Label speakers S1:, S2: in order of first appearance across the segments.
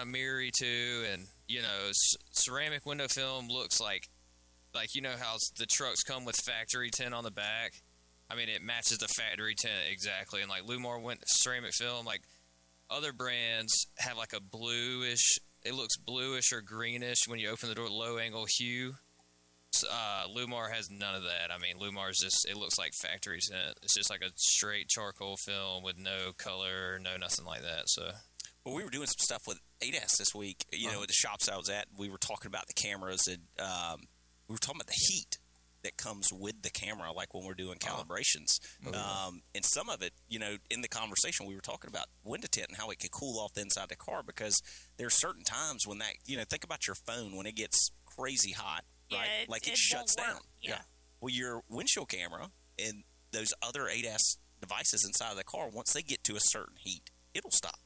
S1: of mirrory too, and ceramic window film looks like how the trucks come with factory tint on the back. I mean, it matches the factory tint exactly, and like Lumar ceramic film, like other brands have like a bluish. It looks bluish or greenish when you open the door, low angle hue. Lumar has none of that. I mean, Lumar's it looks like factory tint. It's just like a straight charcoal film with no color, no nothing like that. So,
S2: well, we were doing some stuff with ADAS this week. At the shops I was at, we were talking about the cameras, and we were talking about the heat that comes with the camera, like when we're doing calibrations. And some of it, in the conversation, we were talking about window tint and how it can cool off the inside of the car, because there are certain times when that, think about your phone when it gets crazy hot. Right, like it shuts down.
S3: Yeah.
S2: Well, your windshield camera and those other ADAS devices inside of the car, once they get to a certain heat, it'll stop.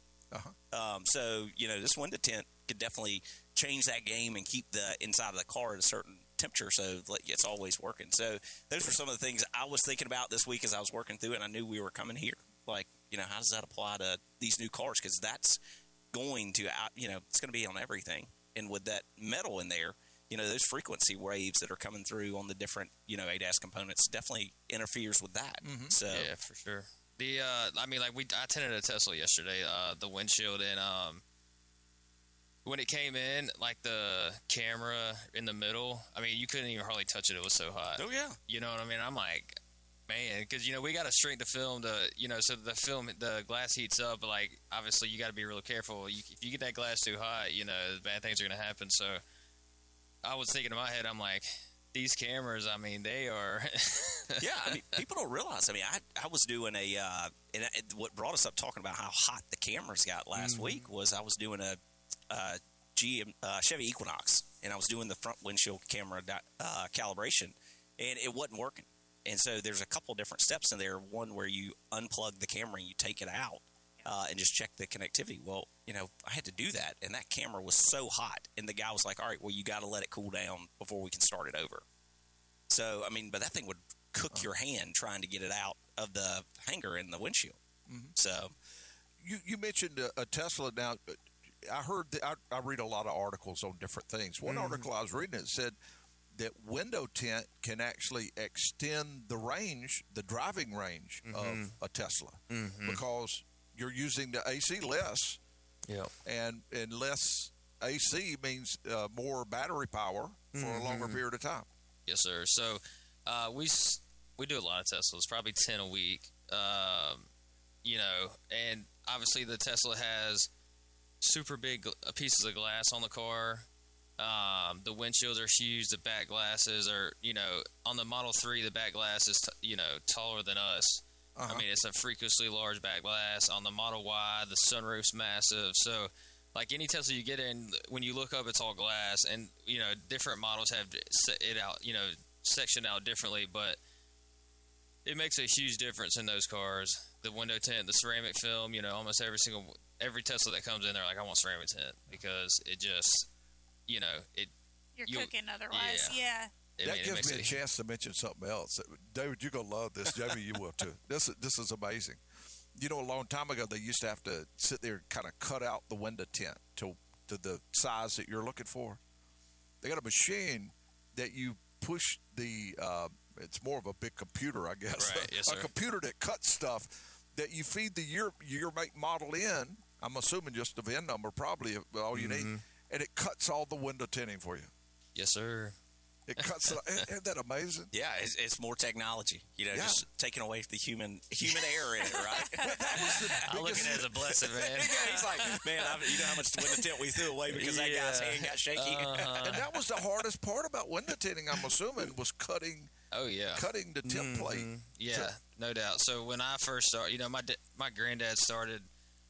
S2: So this window tint could definitely change that game and keep the inside of the car at a certain temperature, so it's always working. So those were some of the things I was thinking about this week as I was working through it. And I knew we were coming here. Like, how does that apply to these new cars? Because that's going to it's going to be on everything, and with that metal in there. Those frequency waves that are coming through on the different, ADAS components definitely interferes with that.
S1: Mm-hmm.
S2: So
S1: yeah, for sure. I tinted a Tesla yesterday, the windshield, and when it came in, like the camera in the middle, I mean, you couldn't even hardly touch it. It was so hot.
S2: Oh yeah.
S1: You know what I mean? I'm like, man, because we got to shrink the film to, so the glass heats up. But like, obviously, you got to be real careful. If you get that glass too hot, bad things are going to happen. So. I was thinking in my head, I'm like, these cameras, I mean, they are...
S2: Yeah, I mean, people don't realize. I mean, I was doing what brought us up talking about how hot the cameras got last week was I was doing a Chevy Equinox, and I was doing the front windshield camera calibration, and it wasn't working. And so there's a couple different steps in there. One where you unplug the camera and you take it out. And just check the connectivity. Well, I had to do that, and that camera was so hot, and the guy was like, all right, well, you got to let it cool down before we can start it over. So, I mean, but that thing would cook your hand trying to get it out of the hanger in the windshield. Mm-hmm. So,
S4: you mentioned a Tesla. Now, I heard I read a lot of articles on different things. One article I was reading, it said that window tint can actually extend the driving range of a Tesla because you're using the AC less, and less AC means more battery power for a longer period of time.
S1: Yes, sir. So we do a lot of Teslas, probably 10 a week, and obviously the Tesla has super big pieces of glass on the car. The windshields are huge. The back glasses are, on the Model 3, the back glass is, taller than us. I mean, it's a freakishly large back glass. On the Model Y, the sunroof's massive. So, like any Tesla you get in, when you look up, it's all glass. And, different models have it out, sectioned out differently. But it makes a huge difference in those cars. The window tint, the ceramic film, almost every Tesla that comes in, they're like, I want ceramic tint. Because it just,
S3: You're cooking otherwise. Yeah.
S4: That gives me a chance to mention something else. David, you're going to love this. Jamie, you will too. This is amazing. A long time ago, they used to have to sit there and kind of cut out the window tint to the size that you're looking for. They got a machine that you push it's more of a big computer, I guess.
S1: Right, yes,
S4: a computer that cuts stuff that you feed the year make model in. I'm assuming just the VIN number, probably all you need. And it cuts all the window tinting for you.
S1: Yes, sir.
S4: It cuts it. Isn't that amazing?
S2: Yeah, it's more technology. Just taking away the human error in it, right?
S1: I look at it as a blessing, man.
S2: He's like, man, you know how much window tint we threw away because that guy's hand got shaky.
S4: And that was the hardest part about window tinting, I'm assuming, was cutting.
S1: Oh yeah,
S4: cutting the tint plate.
S1: Yeah, no doubt. So when I first started, my granddad started.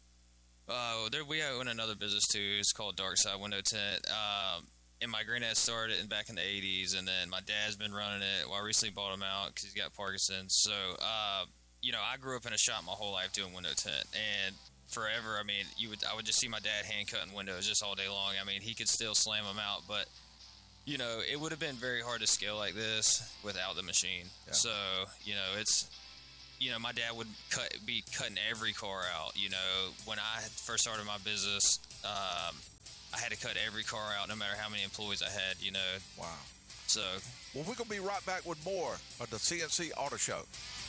S1: We own another business too. It's called Dark Side Window Tint. And my granddad started it back in the 80s, and then my dad's been running it. Well, I recently bought him out because he's got Parkinson's. So, I grew up in a shop my whole life doing window tint, and forever, I mean, I would just see my dad hand cutting windows just all day long. I mean, he could still slam them out, but it would have been very hard to scale like this without the machine. Yeah. So, it's. My dad would be cutting every car out. When I first started my business, had to cut every car out, no matter how many employees I had.
S4: Wow.
S1: So.
S4: Well, we're gonna be right back with more of the CNC Auto Show.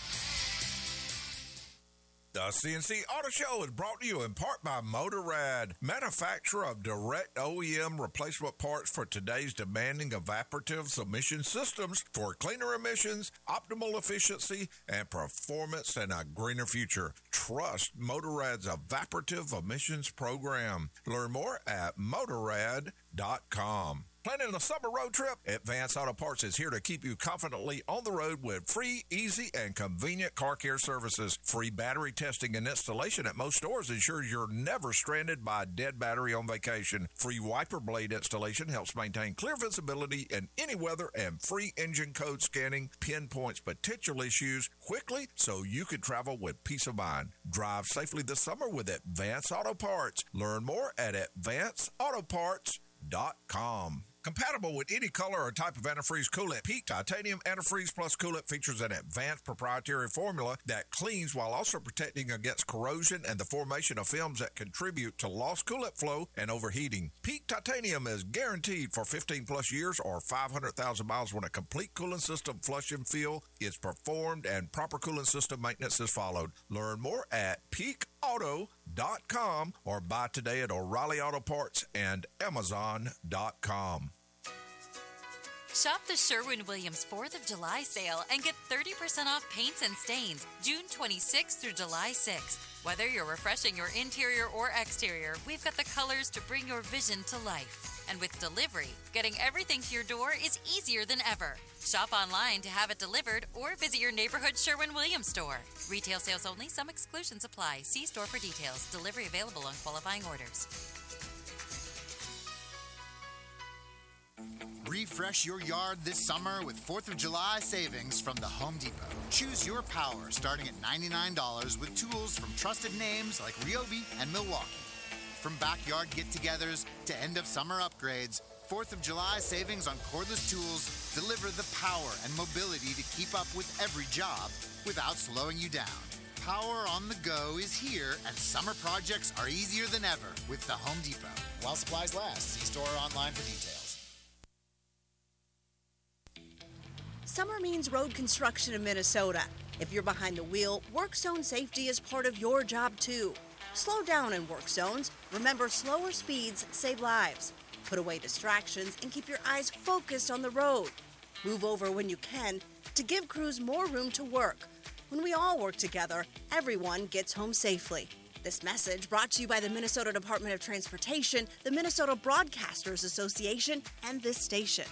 S4: The CNC Auto Show is brought to you in part by Motorrad, manufacturer of direct OEM replacement parts for today's demanding evaporative emission systems for cleaner emissions, optimal efficiency, and performance in a greener future. Trust Motorrad's evaporative emissions program. Learn more at Motorrad.com. Planning a summer road trip? Advance Auto Parts is here to keep you confidently on the road with free, easy, and convenient car care services. Free battery testing and installation at most stores ensures you're never stranded by a dead battery on vacation. Free wiper blade installation helps maintain clear visibility in any weather, and free engine code scanning pinpoints potential issues quickly so you can travel with peace of mind. Drive safely this summer with Advance Auto Parts. Learn more at AdvanceAutoParts.com. Compatible with any color or type of antifreeze coolant, Peak Titanium Antifreeze Plus Coolant features an advanced proprietary formula that cleans while also protecting against corrosion and the formation of films that contribute to lost coolant flow and overheating. Peak Titanium is guaranteed for 15 plus years or 500,000 miles when a complete cooling system flush and fill is performed and proper cooling system maintenance is followed. Learn more at peakauto.com or buy today at O'Reilly Auto Parts and Amazon.com.
S5: Shop the Sherwin-Williams 4th of July sale and get 30% off paints and stains June 26th through July 6th. Whether you're refreshing your interior or exterior, we've got the colors to bring your vision to life. And with delivery, getting everything to your door is easier than ever. Shop online to have it delivered or visit your neighborhood Sherwin-Williams store. Retail sales only. Some exclusions apply. See store for details. Delivery available on qualifying orders.
S6: Refresh your yard this summer with 4th of July savings from the Home Depot. Choose your power starting at $99 with tools from trusted names like Ryobi and Milwaukee. From backyard get-togethers to end-of-summer upgrades, 4th of July savings on cordless tools deliver the power and mobility to keep up with every job without slowing you down. Power on the go is here, and summer projects are easier than ever with the Home Depot. While supplies last, see store or online for details.
S7: Summer means road construction in Minnesota. If you're behind the wheel, work zone safety is part of your job too. Slow down in work zones. Remember, slower speeds save lives. Put away distractions and keep your eyes focused on the road. Move over when you can to give crews more room to work. When we all work together, everyone gets home safely. This message brought to you by the Minnesota Department of Transportation, the Minnesota Broadcasters Association, and this station.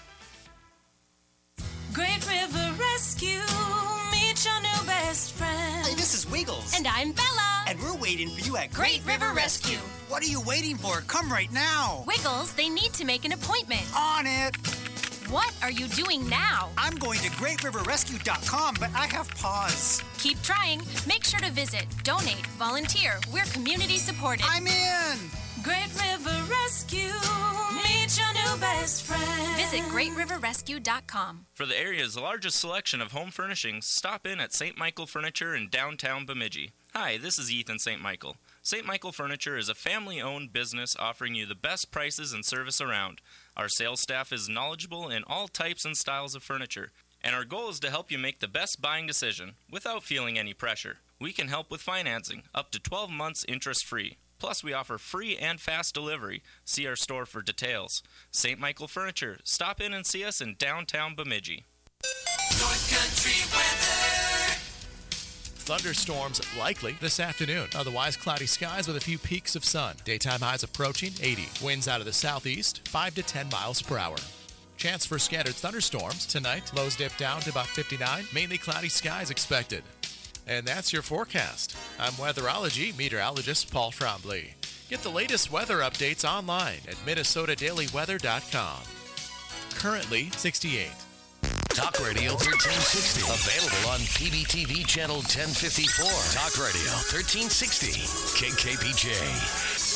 S8: Great River Rescue, meet your new best friend.
S9: Hey, this is Wiggles.
S8: And I'm Bella.
S9: And we're waiting for you at
S8: Great River Rescue.
S9: What are you waiting for? Come right now.
S8: Wiggles, they need to make an appointment.
S9: On it.
S8: What are you doing now?
S9: I'm going to GreatRiverRescue.com, but I have pause.
S8: Keep trying. Make sure to visit, donate, volunteer. We're community supported.
S9: I'm in.
S8: Great River Rescue, meet your new best friend. Visit GreatRiverRescue.com.
S10: For the area's largest selection of home furnishings, stop in at St. Michael Furniture in downtown Bemidji. Hi, this is Ethan St. Michael. St. Michael Furniture is a family-owned business offering you the best prices and service around. Our sales staff is knowledgeable in all types and styles of furniture, and our goal is to help you make the best buying decision without feeling any pressure. We can help with financing, up to 12 months interest-free. Plus, we offer free and fast delivery. See our store for details. St. Michael Furniture. Stop in and see us in downtown Bemidji.
S11: North Country weather.
S12: Thunderstorms likely this afternoon. Otherwise, cloudy skies with a few peaks of sun. Daytime highs approaching 80. Winds out of the southeast, 5 to 10 miles per hour. Chance for scattered thunderstorms tonight. Lows dip down to about 59. Mainly cloudy skies expected. And that's your forecast. I'm weatherology meteorologist Paul Trombley. Get the latest weather updates online at MinnesotaDailyWeather.com. Currently 68.
S13: Talk Radio 1360. Available on PBTV Channel 1054. Talk Radio 1360. KKPJ.